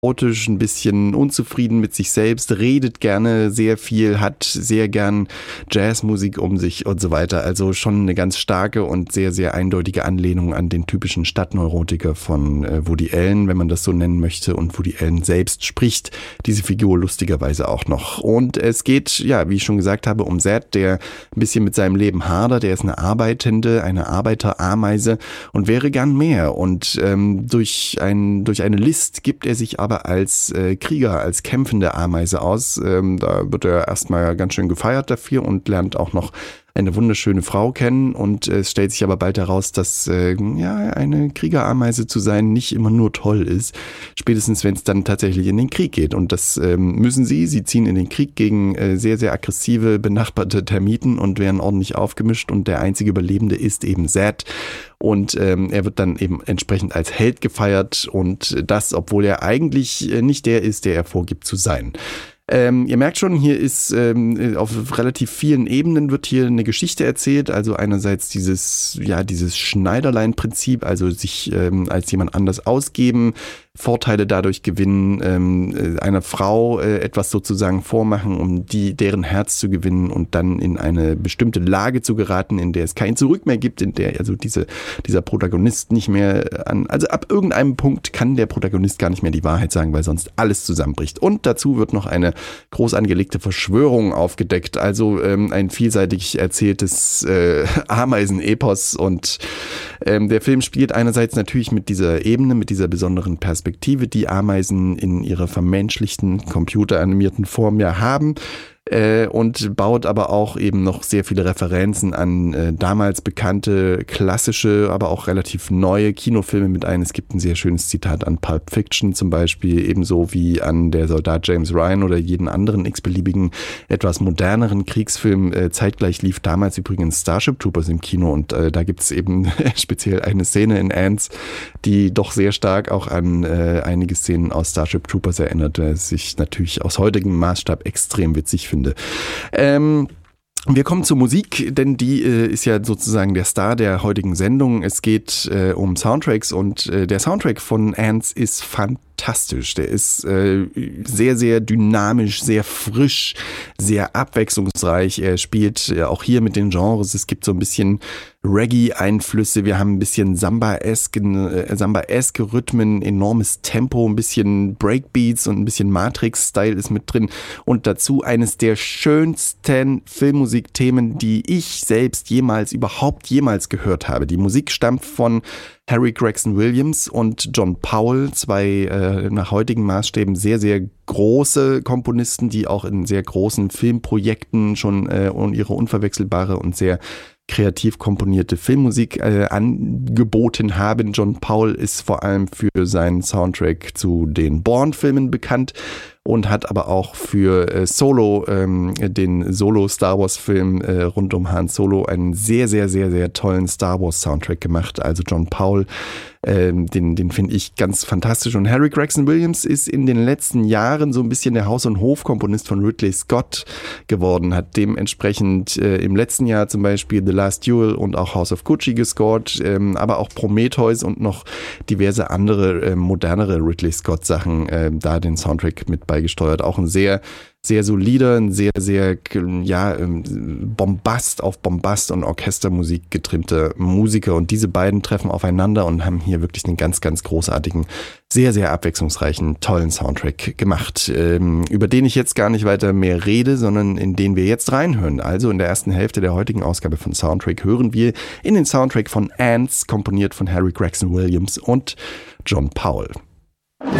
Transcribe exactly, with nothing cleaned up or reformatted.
chaotisch, ein bisschen unzufrieden mit sich selbst, redet gerne sehr viel, hat sehr gern Jazzmusik um sich und so weiter. Also schon eine ganz starke und sehr, sehr eindeutige Anlehnung an den typischen Stadtneurotiker von äh, Woody Allen, wenn man das so nennen möchte. Und Woody Allen selbst spricht diese Figur lustigerweise auch noch. Und es geht, ja, wie ich schon gesagt habe, um Zed, der ein bisschen mit seinem Leben hadert. Der ist eine Arbeitende, eine Arbeiterameise und wäre gern mehr. Und ähm, durch, ein, durch eine List gibt er sich aber als äh, Krieger, als kämpfende Ameise aus. Ähm, da wird er erstmal ganz schön gefeiert dafür und lernt auch noch eine wunderschöne Frau kennen, und es stellt sich aber bald heraus, dass äh, ja, eine Kriegerameise zu sein nicht immer nur toll ist, spätestens wenn es dann tatsächlich in den Krieg geht, und das ähm, müssen sie, sie ziehen in den Krieg gegen äh, sehr, sehr aggressive, benachbarte Termiten und werden ordentlich aufgemischt, und der einzige Überlebende ist eben Zed, und ähm, er wird dann eben entsprechend als Held gefeiert, und das, obwohl er eigentlich äh, nicht der ist, der er vorgibt zu sein. Ähm, ihr merkt schon, hier ist ähm, auf relativ vielen Ebenen wird hier eine Geschichte erzählt. Also einerseits dieses, ja, dieses Schneiderlein-Prinzip, also sich ähm, als jemand anders ausgeben, Vorteile dadurch gewinnen, ähm, einer Frau äh, etwas sozusagen vormachen, um die deren Herz zu gewinnen und dann in eine bestimmte Lage zu geraten, in der es kein Zurück mehr gibt, in der also diese, dieser Protagonist nicht mehr an, also ab irgendeinem Punkt kann der Protagonist gar nicht mehr die Wahrheit sagen, weil sonst alles zusammenbricht. Und dazu wird noch eine groß angelegte Verschwörung aufgedeckt, also ähm, ein vielseitig erzähltes äh, Ameisen-Epos, und ähm, der Film spielt einerseits natürlich mit dieser Ebene, mit dieser besonderen Perspektive, Perspektive, die Ameisen in ihrer vermenschlichten, computeranimierten Form ja haben, äh, und baut aber auch eben noch sehr viele Referenzen an äh, damals bekannte, klassische, aber auch relativ neue Kinofilme mit ein. Es gibt ein sehr schönes Zitat an Pulp Fiction zum Beispiel, ebenso wie an Der Soldat James Ryan oder jeden anderen x-beliebigen, etwas moderneren Kriegsfilm. Äh, zeitgleich lief damals übrigens Starship Troopers im Kino, und äh, da gibt es eben speziell eine Szene in Ants, die doch sehr stark auch an äh, einige Szenen aus Starship Troopers erinnert, was ich natürlich aus heutigem Maßstab extrem witzig finde. Ähm, wir kommen zur Musik, denn die äh, ist ja sozusagen der Star der heutigen Sendung. Es geht äh, um Soundtracks, und äh, der Soundtrack von Ants ist fantastisch. Der ist äh, sehr, sehr dynamisch, sehr frisch, sehr abwechslungsreich. Er spielt äh, auch hier mit den Genres. Es gibt so ein bisschen Reggae-Einflüsse, wir haben ein bisschen Samba-esque, äh, Samba-esque Rhythmen, enormes Tempo, ein bisschen Breakbeats und ein bisschen Matrix-Style ist mit drin, und dazu eines der schönsten Filmmusikthemen, die ich selbst jemals, überhaupt jemals gehört habe. Die Musik stammt von Harry Gregson Williams und John Powell, zwei äh, nach heutigen Maßstäben sehr, sehr große Komponisten, die auch in sehr großen Filmprojekten schon äh, ihre unverwechselbare und sehr kreativ komponierte Filmmusik äh, angeboten haben. John Powell ist vor allem für seinen Soundtrack zu den Bourne-Filmen bekannt und hat aber auch für äh, Solo, ähm, den Solo-Star Wars-Film äh, rund um Han Solo, einen sehr, sehr, sehr, sehr tollen Star Wars-Soundtrack gemacht. Also John Powell, ähm, den, den finde ich ganz fantastisch. Und Harry Gregson Williams ist in den letzten Jahren so ein bisschen der Haus- und Hof-Komponist von Ridley Scott geworden, hat dementsprechend äh, im letzten Jahr zum Beispiel The Last Duel und auch House of Gucci gescored, ähm, aber auch Prometheus und noch diverse andere äh, modernere Ridley Scott-Sachen, äh, da den Soundtrack mit beigesteuert. Auch ein sehr, sehr solider, ein sehr, sehr, ja, Bombast auf Bombast und Orchestermusik getrimmter Musiker. Und diese beiden treffen aufeinander und haben hier wirklich einen ganz, ganz großartigen, sehr, sehr abwechslungsreichen, tollen Soundtrack gemacht, ähm, über den ich jetzt gar nicht weiter mehr rede, sondern in den wir jetzt reinhören. Also in der ersten Hälfte der heutigen Ausgabe von Soundtrack hören wir in den Soundtrack von Ants, komponiert von Harry Gregson Williams und John Powell.